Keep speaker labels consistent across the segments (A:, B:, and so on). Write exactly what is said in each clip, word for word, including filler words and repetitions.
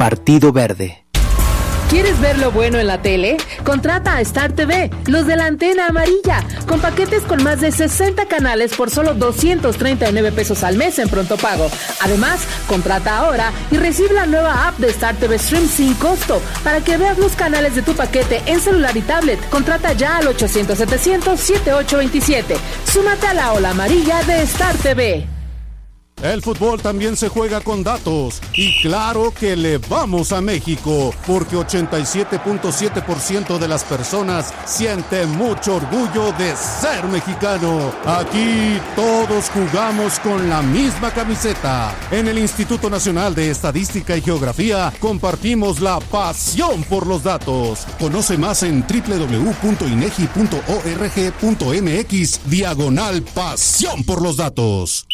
A: Partido Verde.
B: ¿Quieres ver lo bueno en la tele? Contrata a Star T V, los de la antena amarilla, con paquetes con más de sesenta canales por solo doscientos treinta y nueve pesos al mes en pronto pago. Además, contrata ahora y recibe la nueva app de Star T V Stream sin costo para que veas los canales de tu paquete en celular y tablet. Contrata ya al ochocientos setecientos setenta y ocho veintisiete. Súmate a la ola amarilla de Star T V.
C: El fútbol también se juega con datos y claro que le vamos a México porque ochenta y siete punto siete por ciento de las personas siente mucho orgullo de ser mexicano. Aquí todos jugamos con la misma camiseta. En el Instituto Nacional de Estadística y Geografía compartimos la pasión por los datos. Conoce más en doble u doble u doble u punto inegi punto org punto mx diagonal pasión por los datos.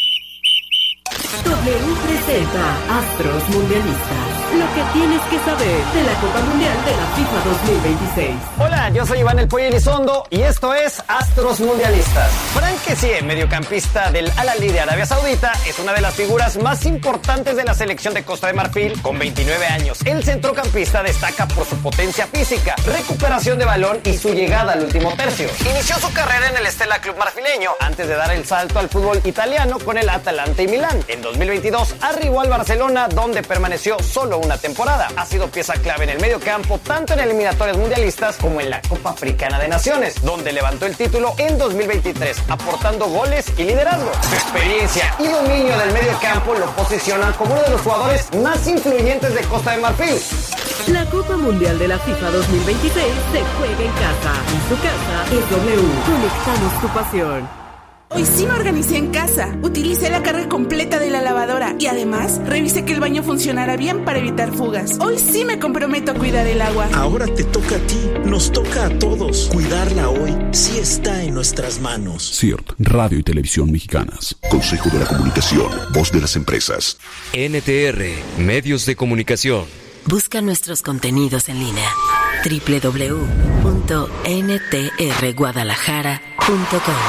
D: W presenta Astros Mundialistas. Lo que tienes que saber de la Copa Mundial de la FIFA dos mil veintiséis.
E: Hola, yo soy Iván El Pollo Elizondo y esto es Astros Mundialistas. Frank Kessie, mediocampista del Al-Ahly de Arabia Saudita, es una de las figuras más importantes de la selección de Costa de Marfil con veintinueve años. El centrocampista destaca por su potencia física, recuperación de balón y su llegada al último tercio. Inició su carrera en el Stella Club marfileño antes de dar el salto al fútbol italiano con el Atalanta y Milán. En dos mil veintidós arribó al Barcelona, donde permaneció solo una temporada. Ha sido pieza clave en el medio campo, tanto en eliminatorias mundialistas como en la Copa Africana de Naciones, donde levantó el título en dos mil veintitrés, aportando goles y liderazgo. Su experiencia y dominio del medio campo lo posicionan como uno de los jugadores más influyentes de Costa de Marfil.
D: La Copa Mundial de la FIFA dos mil veintiséis se juega en casa. Y su casa es W. Conectamos tu pasión.
F: Hoy sí me organicé en casa, utilicé la carga completa de la lavadora y además revisé que el baño funcionara bien para evitar fugas. Hoy sí me comprometo a cuidar el agua.
G: Ahora te toca a ti, nos toca a todos. Cuidarla hoy sí está en nuestras manos.
H: C I R T, Radio y Televisión Mexicanas.
I: Consejo de la Comunicación, voz de las empresas.
J: N T R, Medios de Comunicación.
K: Busca nuestros contenidos en línea. doble u doble u doble u punto n t r guadalajara punto com.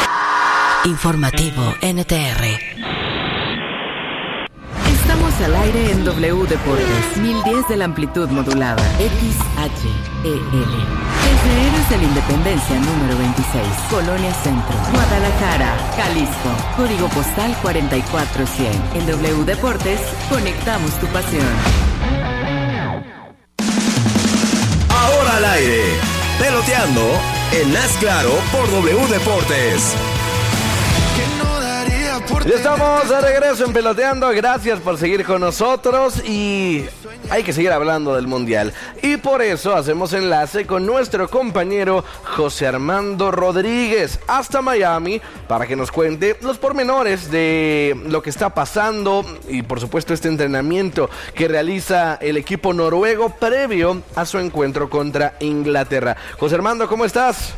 K: Informativo N T R.
D: Estamos al aire en W Deportes, mil diez de la amplitud modulada, X H E L. Desde Héroes de la Independencia número veintiséis, Colonia Centro, Guadalajara, Jalisco. Código postal cuarenta y cuatro cien. En W Deportes, conectamos tu pasión.
L: Ahora al aire, peloteando en Haz Claro por W Deportes.
M: Ya estamos de regreso en Peloteando, gracias por seguir con nosotros y hay que seguir hablando del Mundial. Y por eso hacemos enlace con nuestro compañero José Armando Rodríguez hasta Miami para que nos cuente los pormenores de lo que está pasando y por supuesto este entrenamiento que realiza el equipo noruego previo a su encuentro contra Inglaterra. José Armando, ¿cómo estás?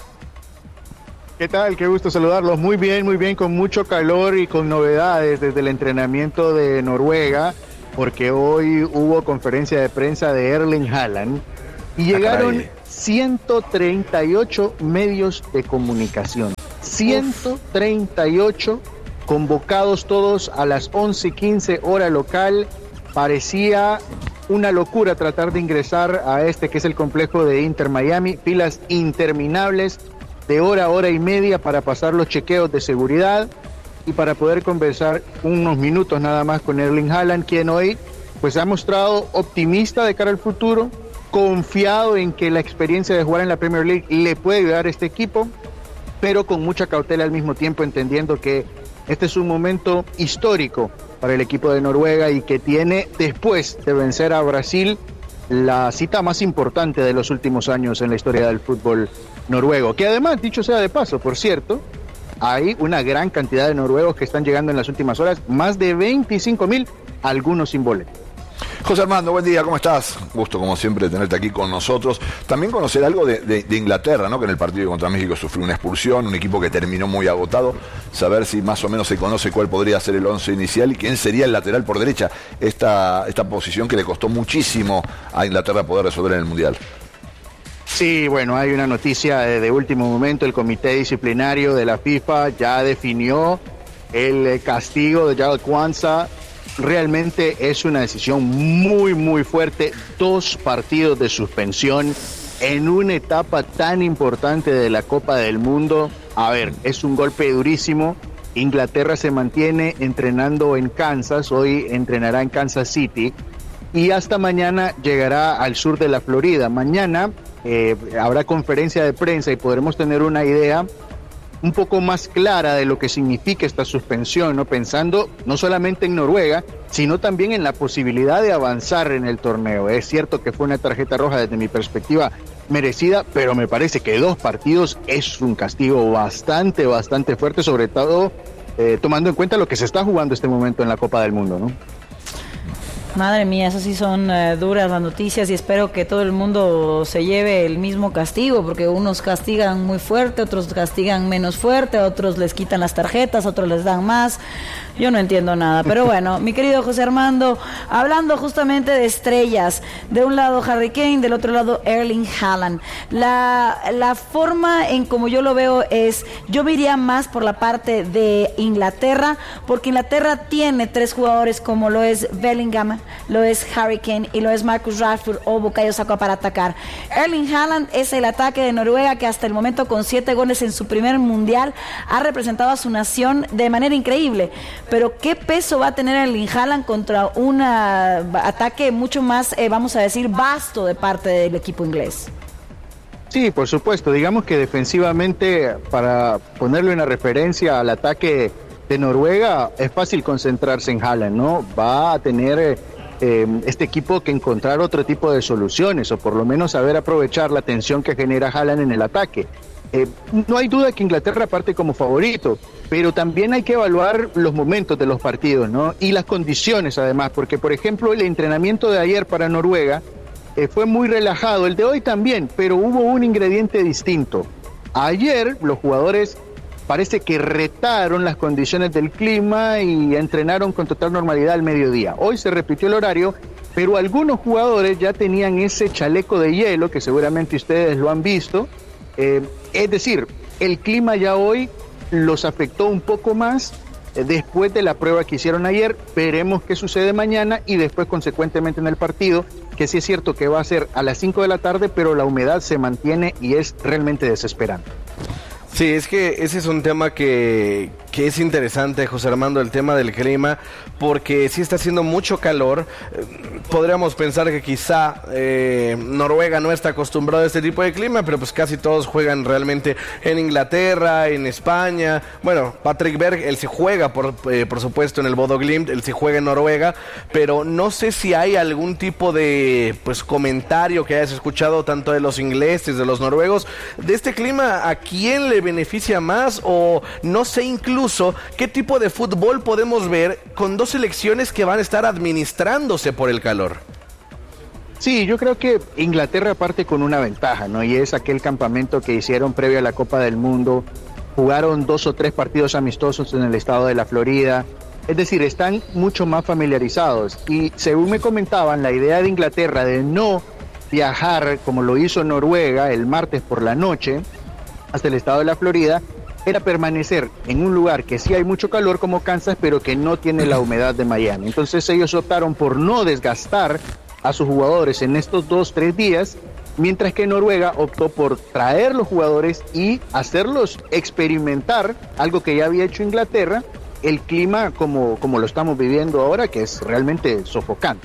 N: ¿Qué tal? Qué gusto saludarlos. Muy bien, muy bien, con mucho calor y con novedades desde el entrenamiento de Noruega, porque hoy hubo conferencia de prensa de Erling Haaland y llegaron ciento treinta y ocho medios de comunicación. ciento treinta y ocho convocados todos a las once y quince hora local. Parecía una locura tratar de ingresar a este que es el complejo de Inter Miami. Filas interminables de hora a hora y media para pasar los chequeos de seguridad y para poder conversar unos minutos nada más con Erling Haaland, quien hoy pues ha mostrado optimista de cara al futuro, confiado en que la experiencia de jugar en la Premier League le puede ayudar a este equipo, pero con mucha cautela al mismo tiempo, entendiendo que este es un momento histórico para el equipo de Noruega y que tiene, después de vencer a Brasil, la cita más importante de los últimos años en la historia del fútbol noruego, que además, dicho sea de paso, por cierto, hay una gran cantidad de noruegos que están llegando en las últimas horas, más de veinticinco mil, algunos sin boleto.
O: José Armando, buen día, ¿cómo estás? Gusto, como siempre, de tenerte aquí con nosotros. También conocer algo de, de, de Inglaterra, ¿no? Que en el partido contra México sufrió una expulsión, un equipo que terminó muy agotado. Saber si más o menos se conoce cuál podría ser el once inicial y quién sería el lateral por derecha. Esta, esta posición que le costó muchísimo a Inglaterra poder resolver en el Mundial.
N: Sí, bueno, hay una noticia de, de último momento. El comité disciplinario de la FIFA ya definió el castigo de Jarell Quansah. realmente es una decisión muy, muy fuerte. Dos partidos de suspensión en una etapa tan importante de la Copa del Mundo. A ver, es un golpe durísimo. Inglaterra se mantiene entrenando en Kansas, hoy entrenará en Kansas City y hasta mañana llegará al sur de la Florida. Mañana eh, habrá conferencia de prensa y podremos tener una idea un poco más clara de lo que significa esta suspensión, ¿no? Pensando no solamente en Noruega, sino también en la posibilidad de avanzar en el torneo. Es cierto que fue una tarjeta roja desde mi perspectiva merecida, pero me parece que dos partidos es un castigo bastante, bastante fuerte, sobre todo eh, tomando en cuenta lo que se está jugando este momento en la Copa del Mundo, ¿no?
A: Madre mía, esas sí son uh, duras las noticias y espero que todo el mundo se lleve el mismo castigo, porque unos castigan muy fuerte, otros castigan menos fuerte, otros les quitan las tarjetas, otros les dan más. Yo no entiendo nada, pero bueno, mi querido José Armando, hablando justamente de estrellas, de un lado Harry Kane, del otro lado Erling Haaland. La, la forma en como yo lo veo es, yo me iría más por la parte de Inglaterra, porque Inglaterra tiene tres jugadores como lo es Bellingham, lo es Harry Kane y lo es Marcus Rashford o Bukayo Saka para atacar. Erling Haaland es el ataque de Noruega que hasta el momento con siete goles en su primer mundial ha representado a su nación de manera increíble. Pero ¿qué peso va a tener Erling Haaland contra un ataque mucho más, eh, vamos a decir, vasto de parte del equipo inglés?
N: Sí, por supuesto. Digamos que defensivamente, para ponerle una referencia al ataque de Noruega, es fácil concentrarse en Haaland, ¿no? Va a tener eh, este equipo que encontrar otro tipo de soluciones, o por lo menos saber aprovechar la tensión que genera Haaland en el ataque. Eh, no hay duda que Inglaterra parte como favorito, pero también hay que evaluar los momentos de los partidos, ¿no? Y las condiciones además, porque por ejemplo el entrenamiento de ayer para Noruega eh, fue muy relajado, el de hoy también, pero hubo un ingrediente distinto. Ayer los jugadores parece que retaron las condiciones del clima y entrenaron con total normalidad al mediodía. Hoy se repitió el horario, pero algunos jugadores ya tenían ese chaleco de hielo, que seguramente ustedes lo han visto. Eh, es decir, el clima ya hoy los afectó un poco más eh, después de la prueba que hicieron ayer. Veremos qué sucede mañana y después consecuentemente en el partido, que sí es cierto que va a ser a las cinco de la tarde, pero la humedad se mantiene y es realmente desesperante.
M: Sí, es que ese es un tema que, que es interesante, José Armando, el tema del clima, porque sí está haciendo mucho calor. Podríamos pensar que quizá eh, Noruega no está acostumbrado a este tipo de clima, pero pues casi todos juegan realmente en Inglaterra, en España. Bueno, Patrick Berg, él sí juega, por, eh, por supuesto, en el Bodo Glimt, él sí juega en Noruega, pero no sé si hay algún tipo de pues comentario que hayas escuchado tanto de los ingleses, de los noruegos, de este clima, ¿a quién le beneficia más? O no sé incluso qué tipo de fútbol podemos ver con dos selecciones que van a estar administrándose por el calor.
N: Sí, yo creo que Inglaterra parte con una ventaja, ¿no? Y es aquel campamento que hicieron previo a la Copa del Mundo. Jugaron dos o tres partidos amistosos en el estado de la Florida. Es decir, están mucho más familiarizados. Y según me comentaban, la idea de Inglaterra de no viajar como lo hizo Noruega el martes por la noche hasta el estado de la Florida, era permanecer en un lugar que sí hay mucho calor como Kansas, pero que no tiene la humedad de Miami. Entonces ellos optaron por no desgastar a sus jugadores en estos dos, tres días, mientras que Noruega optó por traer los jugadores y hacerlos experimentar algo que ya había hecho Inglaterra, el clima como, como lo estamos viviendo ahora, que es realmente sofocante.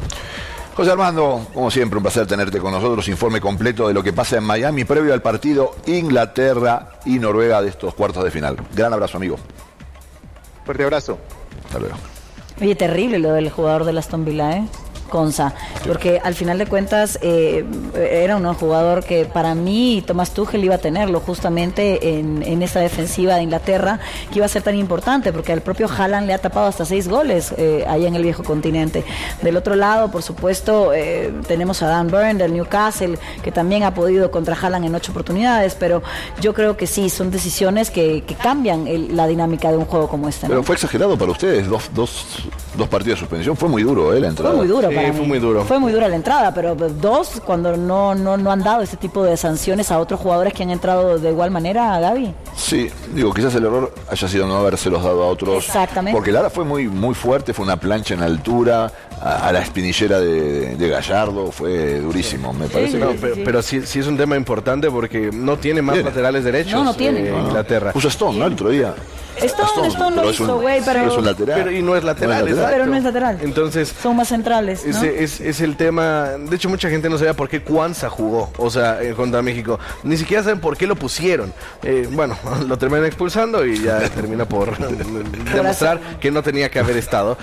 O: José Armando, como siempre, un placer tenerte con nosotros. Informe completo de lo que pasa en Miami previo al partido Inglaterra y Noruega de estos cuartos de final. Gran abrazo, amigo.
N: Fuerte abrazo.
O: Hasta luego.
A: Oye, terrible lo del jugador de Aston Villa, ¿eh? Consa, porque al final de cuentas eh, era un jugador que para mí Thomas Tuchel iba a tenerlo justamente en, en esa defensiva de Inglaterra, que iba a ser tan importante porque al propio Haaland le ha tapado hasta seis goles eh, allá en el viejo continente. Del otro lado, por supuesto, eh, tenemos a Dan Burn del Newcastle, que también ha podido contra Haaland en ocho oportunidades, pero yo creo que sí, son decisiones que, que cambian el, la dinámica de un juego como este, ¿no?
O: Pero fue exagerado para ustedes, dos, dos, dos partidos de suspensión, fue muy duro, ¿eh? La entrada.
A: Fue muy duro,
M: sí,
A: para
M: fue
A: mí.
M: muy duro.
A: Fue muy dura la entrada, pero dos, cuando no, no, no han dado este tipo de sanciones a otros jugadores que han entrado de igual manera, Gaby.
O: Sí, digo, quizás el error haya sido no habérselos dado a otros.
A: Exactamente.
O: Porque Lara fue muy, muy fuerte, fue una plancha en altura, a, a la espinillera de, de Gallardo, fue durísimo, me parece.
M: Sí,
O: que...
M: no, pero,
A: sí.
M: pero sí, sí es un tema importante porque no tiene más
O: Tiene.
M: laterales derechos.
A: No, no tiene.
M: eh,
O: No, no.
M: Inglaterra.
O: Puso Stone, ¿no? El otro día.
A: Stone, Stone lo
O: pero es un-
A: hizo, güey, pero...
O: es un lateral.
M: Pero y no es lateral,
O: No es lateral.
M: exacto.
A: Pero no es lateral.
M: Entonces,
A: Son más centrales, ¿no?
M: ese es, es el tema. De hecho, mucha gente no sabía por qué Cuanza jugó, o sea, eh, contra México. Ni siquiera saben por qué lo pusieron. Eh, bueno, lo terminan expulsando y ya termina por demostrar que no tenía que haber estado.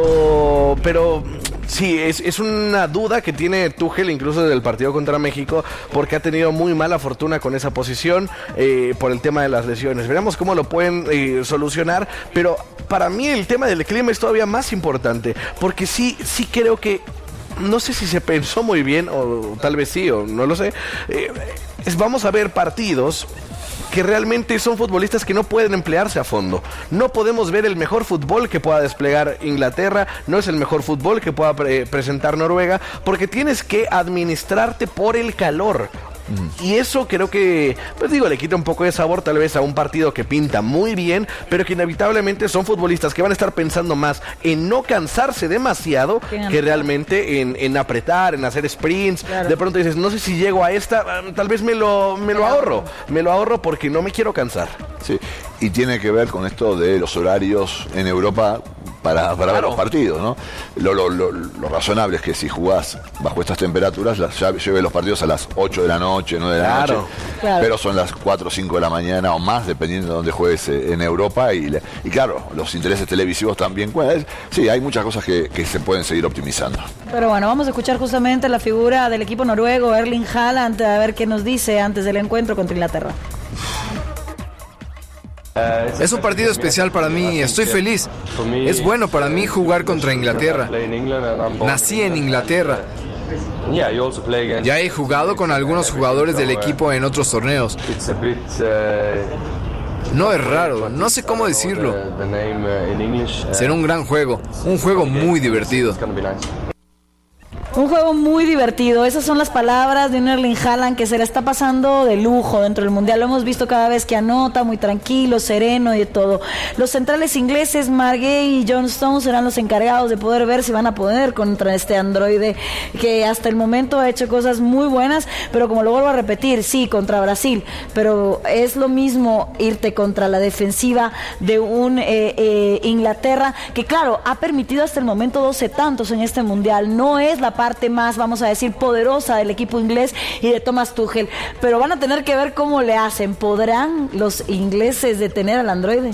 M: Pero, pero sí, es, es una duda que tiene Tuchel incluso desde el partido contra México, porque ha tenido muy mala fortuna con esa posición eh, por el tema de las lesiones. Veremos cómo lo pueden eh, solucionar, pero para mí el tema del clima es todavía más importante, porque sí, sí creo que no sé si se pensó muy bien, o tal vez sí, o no lo sé. Eh, es, vamos a ver partidos que realmente son futbolistas que no pueden emplearse a fondo. No podemos ver el mejor fútbol que pueda desplegar Inglaterra, no es el mejor fútbol que pueda pre- presentar Noruega, porque tienes que administrarte por el calor. Y eso creo que, pues digo, le quita un poco de sabor tal vez a un partido que pinta muy bien, pero que inevitablemente son futbolistas que van a estar pensando más en no cansarse demasiado que realmente en, en apretar, en hacer sprints. Claro. De pronto dices, no sé si llego a esta, tal vez me lo, me lo ahorro, me lo ahorro porque no me quiero cansar.
O: Sí, y tiene que ver con esto de los horarios en Europa para, para ver los partidos, ¿no? Lo, lo, lo, lo razonable es que si jugás bajo estas temperaturas, las, ya lleve los partidos a las ocho de la noche, nueve de la
M: Claro.
O: noche,
A: Claro.
O: pero son las cuatro o cinco de la mañana o más, dependiendo de dónde juegues eh, en Europa, y, le- y claro, los intereses televisivos también cuentan. Sí, hay muchas cosas que, que se pueden seguir optimizando.
A: Pero bueno, vamos a escuchar justamente la figura del equipo noruego, Erling Haaland, a ver qué nos dice antes del encuentro contra Inglaterra.
P: Es un partido especial para mí, estoy feliz. Es bueno para mí jugar contra Inglaterra. Nací en Inglaterra. Ya he jugado con algunos jugadores del equipo en otros torneos. No es raro, no sé cómo decirlo. Será un gran juego, un juego muy divertido.
A: Un juego muy divertido, esas son las palabras de un Erling Haaland que se la está pasando de lujo dentro del Mundial. Lo hemos visto cada vez que anota, muy tranquilo, sereno y de todo. Los centrales ingleses, Margay y John Stones, serán los encargados de poder ver si van a poder contra este androide que hasta el momento ha hecho cosas muy buenas, pero como lo vuelvo a repetir, sí, contra Brasil, pero es lo mismo irte contra la defensiva de un eh, eh, Inglaterra que claro, ha permitido hasta el momento doce tantos en este Mundial. No es la parte más, vamos a decir, poderosa del equipo inglés y de Thomas Tuchel, pero van a tener que ver cómo le hacen. ¿Podrán los ingleses detener al androide?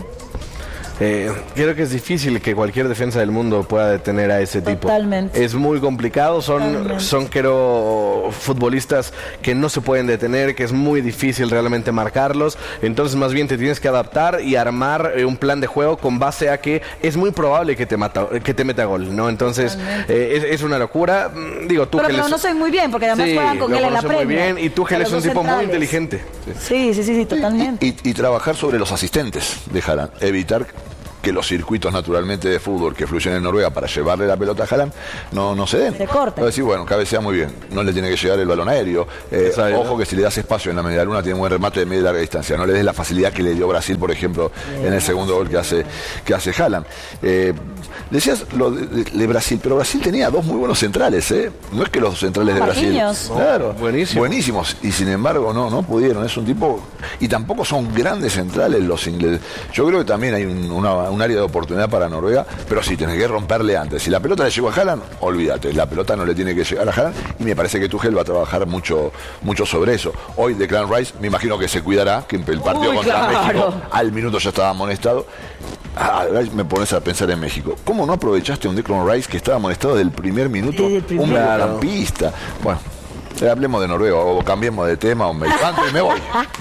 M: Eh, creo que es difícil que cualquier defensa del mundo pueda detener a ese tipo.
A: Totalmente.
M: Es muy complicado, son,
A: Totalmente.
M: son creo futbolistas que no se pueden detener, que es muy difícil realmente marcarlos, entonces más bien te tienes que adaptar y armar eh, un plan de juego con base a que es muy probable que te mata, que te meta gol, ¿no? Entonces eh, es, es una locura. Mm, Digo, tú
A: Pero
M: que
A: lo
M: les...
A: conocen muy bien, porque además
M: Sí,
A: juegan con
M: lo
A: él en la
M: conoce muy
A: Premier.
M: bien, y Tuchel
A: A
M: es
A: los
M: un
A: dos
M: tipo muy
A: centrales.
M: inteligente.
A: Sí, sí, sí, sí, totalmente.
O: Y, y trabajar sobre los asistentes de Haaland, evitar que los circuitos naturalmente de fútbol que fluyen en Noruega para llevarle la pelota a Haaland no, no se den.
A: Se corten.
O: Va a decir, bueno, cabecea muy bien, no le tiene que llegar el balón aéreo. Eh, ojo que si le das espacio en la media luna tiene un buen remate de media y larga distancia. No le des la facilidad que le dio Brasil, por ejemplo, en el segundo gol que hace, que hace Haaland. Eh, decías lo de, de- de Brasil, pero Brasil tenía dos muy buenos centrales, ¿eh? No es que los centrales de
A: Marquinhos.
O: Brasil. Claro,
M: buenísimo.
O: buenísimos. Y sin embargo, no, no pudieron. Es un tipo. Y tampoco son grandes centrales los ingleses. Yo creo que también hay un, una- un área de oportunidad para Noruega, pero sí, tenés que romperle antes. Si la pelota le llegó a Haaland, olvídate, la pelota no le tiene que llegar a Haaland, y me parece que Tuchel va a trabajar mucho, mucho sobre eso. Hoy Declan Rice, me imagino que se cuidará, que el partido
A: Uy,
O: contra
A: claro.
O: México, al minuto ya estaba amonestado. Ah, me pones a pensar en México. ¿Cómo no aprovechaste un Declan Rice que estaba amonestado del primer minuto?
A: Desde el primer
O: Un
A: minuto.
O: mediocampista. Bueno. Eh, hablemos de Noruega o cambiemos de tema o me levanto y me voy.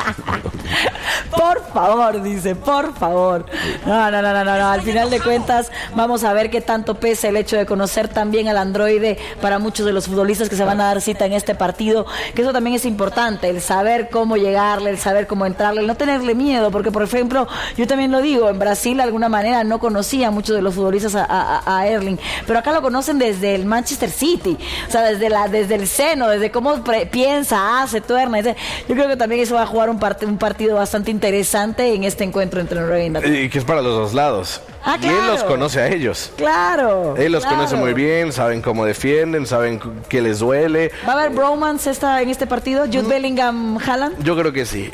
A: Por favor, dice, por favor. No, no, no, no, no, no. Al final de cuentas vamos a ver qué tanto pesa el hecho de conocer también al androide para muchos de los futbolistas que se van a dar cita en este partido, que eso también es importante, el saber cómo llegarle, el saber cómo entrarle, el no tenerle miedo, porque por ejemplo, yo también lo digo, en Brasil de alguna manera no conocía a muchos de los futbolistas a, a, a Erling, pero acá lo conocen desde el Manchester City, o sea, desde la desde el seno, desde cómo pre- piensa, hace, tuerna. Yo creo que también eso va a jugar un, part- un partido bastante interesante en este encuentro entre Noruega y Inglaterra.
M: Y que es para los dos lados.
A: Ah,
M: y él
A: claro.
M: los conoce a ellos.
A: Claro.
M: Él los
A: claro.
M: conoce muy bien, saben cómo defienden, saben qué les duele.
A: ¿Va a haber bromance esta, en este partido? ¿Jude Bellingham, Haaland?
M: Yo creo que sí.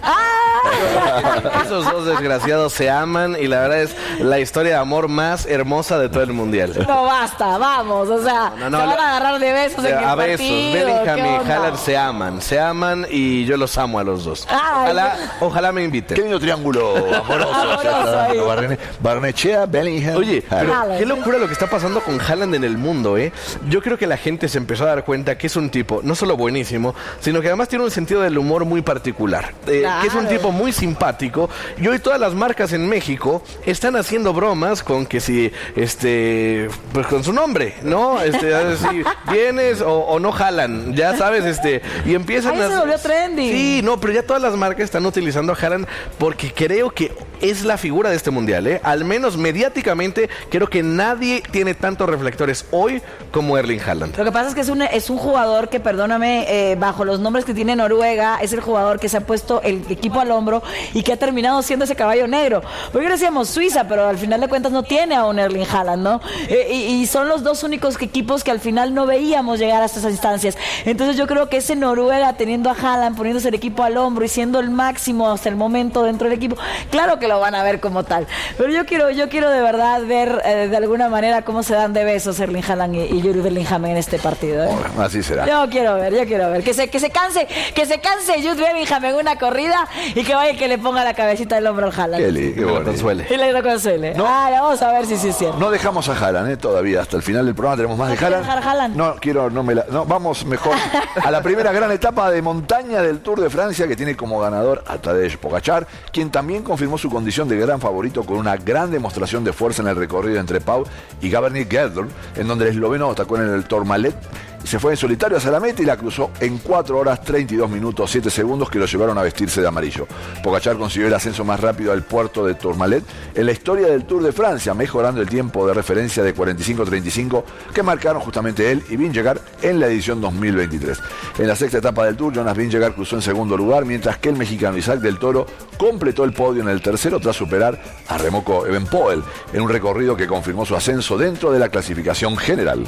A: ¡Ah!
M: Esos dos desgraciados se aman y la verdad es la historia de amor más hermosa de todo el mundial.
A: No, basta, vamos, o sea,
M: No, no,
A: se van
M: la-
A: a agarrar de besos en el
M: A besos,
A: partido.
M: Bellingham
A: ¿qué
M: y
A: onda?
M: Haaland se aman, se aman y yo los amo a los dos.
A: Ay,
M: Ojalá, ojalá me inviten.
O: Qué lindo triángulo amoroso.
A: Amoroso ahí.
O: Barne- Barnechea, Bellingham.
M: Oye, pero
A: Haaland.
M: qué locura lo que está pasando con Haaland en el mundo, ¿eh? Yo creo que la gente se empezó a dar cuenta que es un tipo no solo buenísimo, sino que además tiene un sentido del humor muy particular. Eh,
A: Claro.
M: Que es un tipo muy simpático. Y hoy todas las marcas en México están haciendo bromas con que si, este, pues con su nombre, ¿no? Este, a ver si vienes o, o no jalan, ya sabes, este, y empiezan
A: Ahí
M: a...
A: se volvió trending.
M: Sí, no, pero ya todas las marcas están utilizando a Haaland porque creo que es la figura de este mundial, ¿eh? Al menos mediáticamente, creo que nadie tiene tantos reflectores hoy como Erling Haaland.
A: Lo que pasa es que es un, es un jugador que, perdóname, eh, bajo los nombres que tiene Noruega, es el jugador que se ha puesto el equipo al hombro y que ha terminado siendo ese caballo negro. Porque decíamos Suiza, pero al final de cuentas no tiene a un Erling Haaland, ¿no? Eh, y, y son los dos únicos que- equipos que al final no veíamos llegar a estas instancias. Entonces yo creo que ese Noruega teniendo a Haaland, poniéndose el equipo al hombro y siendo el máximo hasta el momento dentro del equipo, claro que lo van a ver como tal. Pero yo quiero, yo quiero de verdad ver eh, de alguna manera cómo se dan de besos Erling Haaland y, y Jude Bellingham en este partido, ¿eh?
O: Así será.
A: Yo quiero ver, yo quiero ver. Que se, que se canse, que se canse Jude Bellingham en una corrida y que vaya y que le ponga la cabecita del hombro al Haaland.
O: Qué, li- qué
M: Que lo
O: bonito.
M: consuele.
A: Y le lo consuele.
O: No.
A: Ah, vamos a ver si sí es cierto.
O: No dejamos a Haaland, ¿eh? Todavía. Hasta el final del programa tenemos más de
A: ¿No quieres
O: Haaland.
A: dejar a Haaland?
O: No, quiero, no me la. No, vamos mejor a la primera gran etapa de montaña del Tour de Francia, que tiene como ganador a Tadej Pogačar, quien también confirmó su condición de gran favorito con una gran demostración de fuerza en el recorrido entre Pau y Gaverny-Geldern, en donde el esloveno atacó en el Tourmalet. Se fue en solitario hacia la meta y la cruzó en cuatro horas treinta y dos minutos siete segundos, que lo llevaron a vestirse de amarillo. Pogačar consiguió el ascenso más rápido al puerto de Tourmalet en la historia del Tour de Francia, mejorando el tiempo de referencia de cuarenta y cinco treinta y cinco que marcaron justamente él y Vingegaard en la edición dos mil veintitrés. En la sexta etapa del Tour, Jonas Vingegaard cruzó en segundo lugar, mientras que el mexicano Isaac del Toro completó el podio en el tercero tras superar a Remco Evenepoel en un recorrido que confirmó su ascenso dentro de la clasificación general.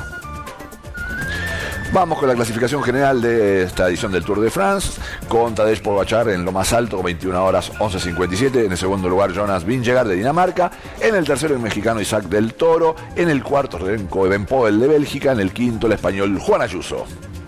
O: Vamos con la clasificación general de esta edición del Tour de France, con Tadej Pogačar en lo más alto, con veintiuna horas once cincuenta y siete. En el segundo lugar, Jonas Vingegaard de Dinamarca. En el tercero, el mexicano Isaac del Toro. En el cuarto, Remco Evenepoel de Bélgica. En el quinto, el español Juan Ayuso.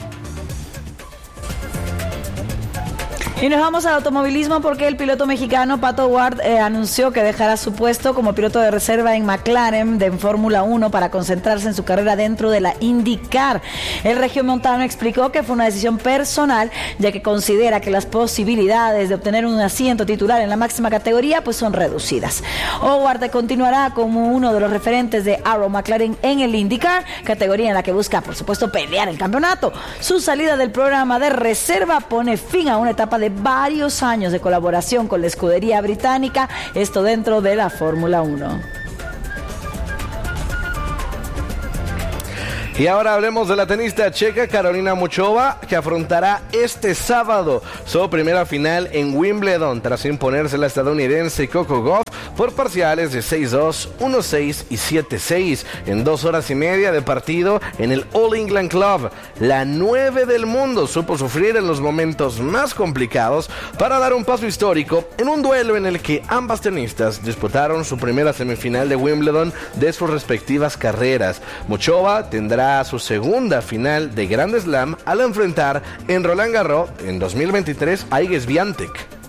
A: Y nos vamos al automovilismo porque el piloto mexicano Pato Ward eh, anunció que dejará su puesto como piloto de reserva en McLaren de en Fórmula uno para concentrarse en su carrera dentro de la IndyCar. El regiomontano explicó que fue una decisión personal, ya que considera que las posibilidades de obtener un asiento titular en la máxima categoría pues son reducidas. Howard continuará como uno de los referentes de Arrow McLaren en el IndyCar, categoría en la que busca por supuesto pelear el campeonato. Su salida del programa de reserva pone fin a una etapa de varios años de colaboración con la escudería británica, esto dentro de la Fórmula uno.
M: Y ahora hablemos de la tenista checa Karolina Muchova, que afrontará este sábado su primera final en Wimbledon tras imponerse la estadounidense Coco Gauff por parciales de seis dos, uno seis y siete seis en dos horas y media de partido en el All England Club. La nueve del mundo supo sufrir en los momentos más complicados para dar un paso histórico en un duelo en el que ambas tenistas disputaron su primera semifinal de Wimbledon de sus respectivas carreras. Muchova tendrá su segunda final de Grand Slam al enfrentar en Roland Garros en dos mil veintitrés a Iga Swiatek.